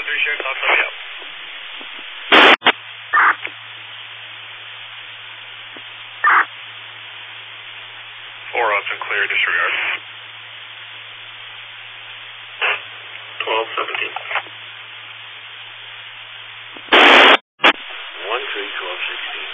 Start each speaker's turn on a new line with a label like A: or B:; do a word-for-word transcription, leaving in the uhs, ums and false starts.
A: one three, share, clock, copy out. Four up and clear, disregard.
B: twelve seventeen.